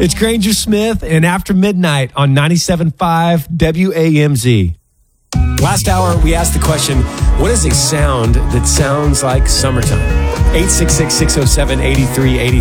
It's Granger Smith and After Midnight on 97.5 WAMZ. Last hour, we asked the question, what is a sound that sounds like summertime? 866-607-8383.